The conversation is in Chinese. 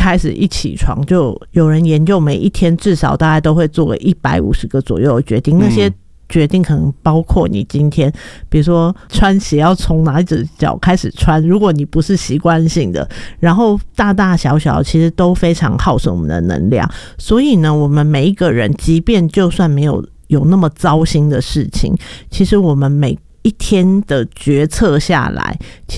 开始一起床就有人研究每一天至少大概都会做个150个左右的决定，那些决定可能包括你今天比如说穿鞋要从哪一只脚开始穿，如果你不是习惯性的，然后大大小小其实都非常耗损我们的能量。所以呢，我们每一个人即便就算没有那么糟心的事情，其实我们每一天的决策下来